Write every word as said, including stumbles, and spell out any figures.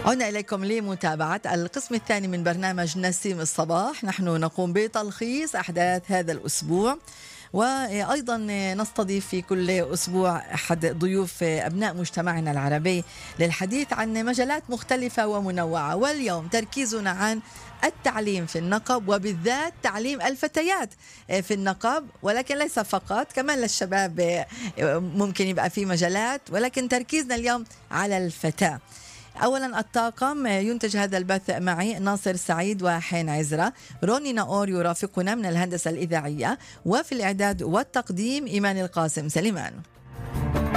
عدنا إليكم لمتابعة القسم الثاني من برنامج نسيم الصباح. نحن نقوم بتلخيص أحداث هذا الأسبوع، وأيضا نستضيف في كل أسبوع أحد ضيوف أبناء مجتمعنا العربي للحديث عن مجالات مختلفة ومنوعة. واليوم تركيزنا عن التعليم في النقب، وبالذات تعليم الفتيات في النقب، ولكن ليس فقط، كمان للشباب ممكن يبقى في مجالات، ولكن تركيزنا اليوم على الفتاة. أولا الطاقم ينتج هذا البث معي ناصر سعيد وحين عزرة، روني ناور يرافقنا من الهندسة الإذاعية، وفي الإعداد والتقديم إيمان القاسم سليمان.